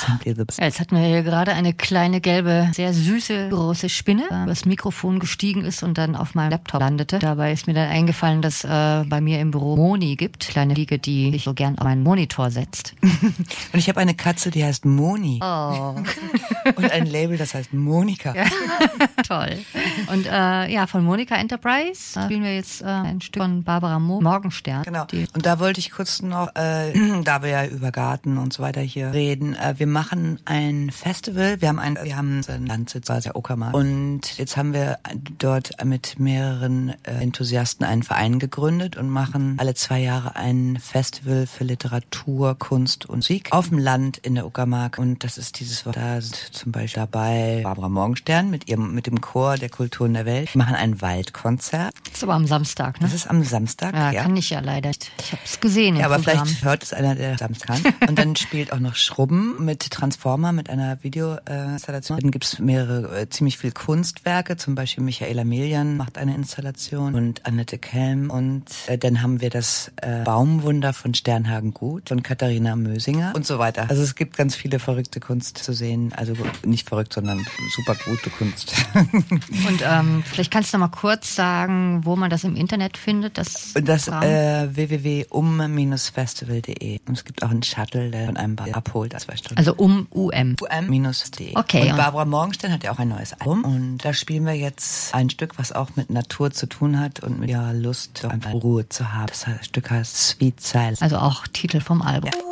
Simply the Best. Ja, jetzt hatten wir hier gerade eine kleine gelbe, sehr süße, große Spinne, die übers Mikrofon gestiegen ist und dann auf meinem Laptop landete. Dabei ist mir dann eingefallen, dass bei mir im Büro Moni gibt, kleine Fliege, die sich so gern auf meinen Monitor setzt. Und ich habe eine Katze, die heißt Moni. Oh. Und ein Label, das heißt Monika. Ja. Toll. Und von Monika Enterprise spielen wir jetzt ein Stück von Barbara Morgenstern. Genau. Und da wollte ich kurz noch, da wir ja über Garten und so weiter hier reden, wir machen ein Festival. Wir haben einen Landsitz, der Uckermark. Und jetzt haben wir dort mit mehreren Enthusiasten einen Verein gegründet und machen alle 2 Jahre ein Festival für Literatur, Kunst und Musik auf dem Land in der Uckermark. Und das ist dieses Wort, da sind zum Beispiel dabei Barbara Morgenstern mit dem Chor der Kulturen der Welt. Wir machen ein Waldkonzert. Das ist aber am Samstag, ne? Das ist am Samstag, ja. Kann ich ja leider nicht. Ich habe es gesehen Ja, im aber Programm. vielleicht hört es einer, der Samstag kann. Und dann spielt auch noch Schrubben mit Transformer, mit einer Videoinstallation. Dann gibt's mehrere, ziemlich viel Kunstwerke. Zum Beispiel Michaela Melian macht eine Installation und Annette Kelm. Und dann haben wir das Baumwunder von Sternhagen Gut, von Katharina Mösinger und so weiter. Also es gibt ganz viele verrückte Kunst zu sehen. Also nicht verrückt, sondern super gute Kunst. Und vielleicht kannst du noch mal kurz sagen, wo man das im Internet findet. Das www.um-festival.de. Und es gibt auch einen Shuttle, der von einem abholt, 2 Stunden. Also um-de. Okay. Und Barbara Morgenstern hat ja auch ein neues Album. Und da spielen wir jetzt ein Stück, was auch mit Natur zu tun hat und mit ihrer Lust, einfach Ruhe zu haben. Das Stück heißt Sweet Silence. Also auch Titel vom Album. Ja.